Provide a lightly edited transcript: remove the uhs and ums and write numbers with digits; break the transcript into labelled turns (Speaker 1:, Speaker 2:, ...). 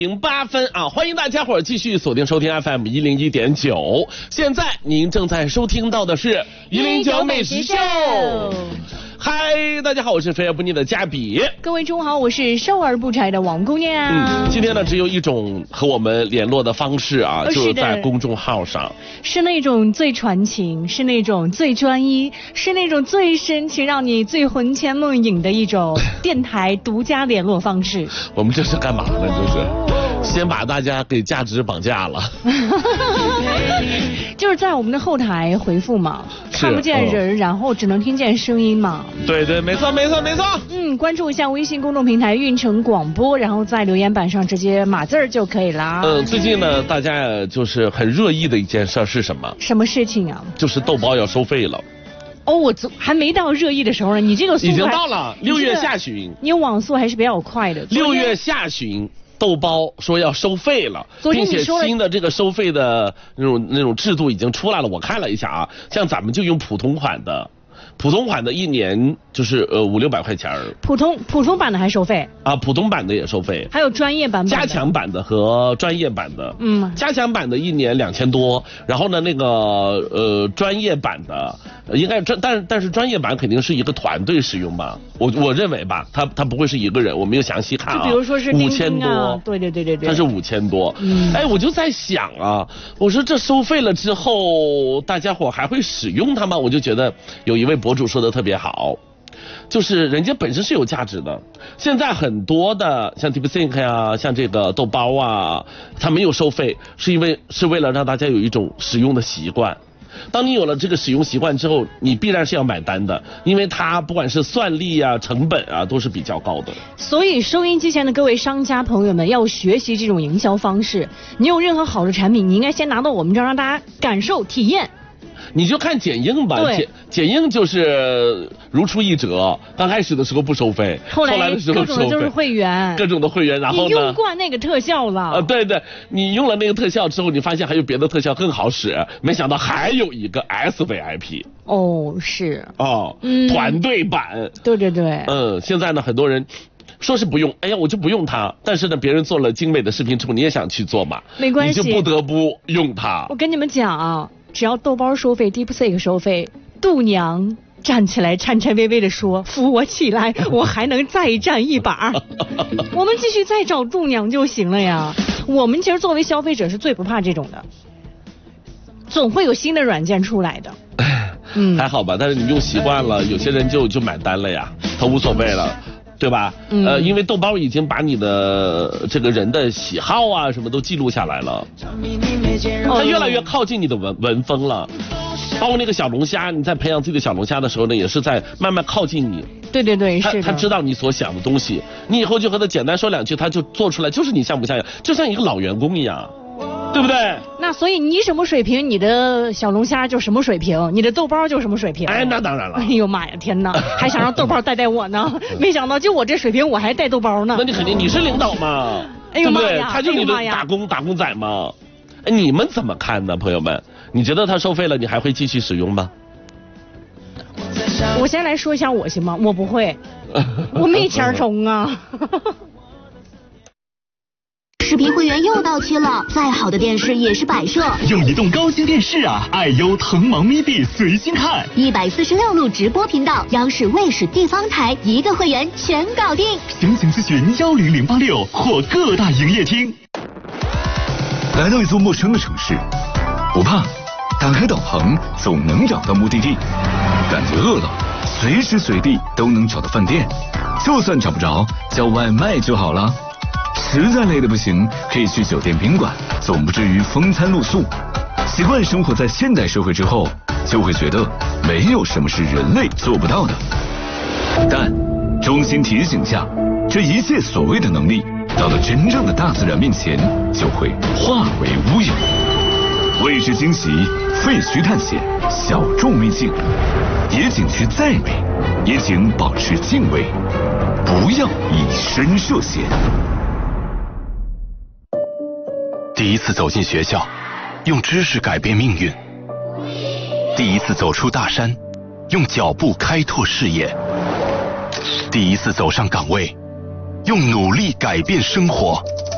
Speaker 1: 08分啊！欢迎大家伙儿继续锁定收听 FM 101.9。现在您正在收听到的是109美食秀。嗨，大家好，我是肥而不腻的嘉比。
Speaker 2: 各位中午好，我是瘦而不柴的王姑娘。
Speaker 1: 今天呢，只有一种和我们联络的方式啊，就是在公众号上。
Speaker 2: 是那种最传情，是那种最专一，是那种最深情，让你最魂牵梦萦的一种电台独家联络方式。
Speaker 1: 我们这是干嘛呢？就是先把大家给价值绑架了。
Speaker 2: 就是在我们的后台回复嘛，看不见人，然后只能听见声音嘛。
Speaker 1: 对对，没错没错没错。
Speaker 2: 关注一下微信公众平台运城广播，然后在留言板上直接码字就可以啦。
Speaker 1: 最近呢，大家就是很热议的一件事是什么？
Speaker 2: 什么事情啊？
Speaker 1: 就是豆包要收费了。
Speaker 2: 哦，我还没到热议的时候呢，你这个速度
Speaker 1: 已经到了6月下旬，
Speaker 2: 你网速还是比较快的。
Speaker 1: 6月下旬。豆包说要收费了，并且新的这个收费的那种制度已经出来了。我看了一下啊，像咱们就用普通款的一年就是500-600块钱。普
Speaker 2: 通版的还收费
Speaker 1: 啊？普通版的也收费，
Speaker 2: 还有专业版本、
Speaker 1: 加强版的和专业版的。加强版的一年2000多，然后呢那个专业版的应该但是专业版肯定是一个团队使用吧？我认为吧，它不会是一个人，我没有详细看啊。
Speaker 2: 就比如说是
Speaker 1: 5000多，
Speaker 2: 对，
Speaker 1: 它是5000多。哎，我就在想啊，我说这收费了之后，大家伙还会使用它吗？我就觉得有一位博主说的特别好，就是人家本身是有价值的。现在很多的像 DeepSeek 呀，像这个豆包啊，它没有收费，是为了让大家有一种使用的习惯。当你有了这个使用习惯之后，你必然是要买单的，因为它不管是算力啊、成本啊都是比较高的。
Speaker 2: 所以收音机前的各位商家朋友们要学习这种营销方式，你有任何好的产品，你应该先拿到我们这儿让大家感受体验。
Speaker 1: 你就看剪映吧，剪映就是如出一辙。刚开始的时候不收费，后来的时候收费，各种
Speaker 2: 就是会员，
Speaker 1: 各种的会员。然后呢，
Speaker 2: 你用惯那个特效了。
Speaker 1: 对，你用了那个特效之后，你发现还有别的特效更好使，没想到还有一个 SVIP。
Speaker 2: 哦，是
Speaker 1: 哦，团队版。
Speaker 2: 对。
Speaker 1: 现在呢，很多人说是不用，哎呀，我就不用它。但是呢，别人做了精美的视频之后，你也想去做嘛？
Speaker 2: 没关系，
Speaker 1: 你就不得不用它。
Speaker 2: 我跟你们讲，只要豆包收费 ，DeepSeek 收费，度娘站起来颤颤巍巍地说：“扶我起来，我还能再战一把。”我们继续再找度娘就行了呀。我们其实作为消费者是最不怕这种的，总会有新的软件出来的。
Speaker 1: 还好吧，但是你用习惯了，有些人就买单了呀，他无所谓了。对吧？因为豆包已经把你的这个人的喜好啊什么都记录下来了，它越来越靠近你的文风了。包括那个小龙虾，你在培养自己的小龙虾的时候呢，也是在慢慢靠近你。
Speaker 2: 对，是的。
Speaker 1: 他知道你所想的东西，你以后就和他简单说2句，他就做出来，就是你像不像样，就像一个老员工一样。对不对？
Speaker 2: 那所以你什么水平，你的小龙虾就什么水平，你的豆包就什么水平。
Speaker 1: 哎，那当然了。
Speaker 2: 哎呦妈呀，天哪！还想让豆包带我呢，没想到就我这水平，我还带豆包呢。
Speaker 1: 那你肯定你是领导嘛，
Speaker 2: 对不对？
Speaker 1: 他就你的打工仔嘛。哎，你们怎么看呢，朋友们？你觉得他收费了，你还会继续使用吗？
Speaker 2: 我先来说一下我行吗？我不会，我没钱充啊。
Speaker 3: 视频会员又到期了，再好的电视也是摆设。
Speaker 4: 用移动高清电视啊，爱优腾芒咪币随心看
Speaker 3: ，146路直播频道，央视、卫视、地方台一个会员全搞定。
Speaker 4: 详情咨询10086或各大营业厅。来到一座陌生的城市，不怕，打开导航总能找到目的地。感觉饿了，随时随地都能找到饭店，就算找不着，叫外卖就好了。实在累得不行，可以去酒店宾馆，总不至于风餐露宿。习惯生活在现代社会之后，就会觉得没有什么是人类做不到的。但衷心提醒下，这一切所谓的能力，到了真正的大自然面前，就会化为乌有。未知惊喜，废墟探险，小众秘境，野景区再美，也请保持敬畏，不要以身涉险。
Speaker 5: 第一次走进学校，用知识改变命运；第一次走出大山，用脚步开拓视野；第一次走上岗位，用努力改变生活。